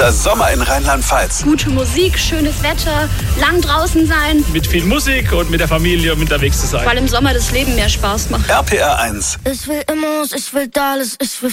Dieser Sommer in Rheinland-Pfalz. Gute Musik, schönes Wetter, lang draußen sein. Mit viel Musik und mit der Familie unterwegs zu sein. Weil im Sommer das Leben mehr Spaß macht. RPR 1. Ich will Immos, ich will Dallas, ich will